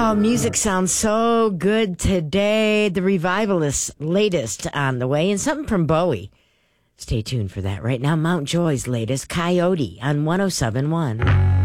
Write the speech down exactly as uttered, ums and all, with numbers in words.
Oh, music sounds so good today. The Revivalists' latest on the way, and something from Bowie. Stay tuned for that right now. Mount Joy's latest, Coyote, on one oh seven point one.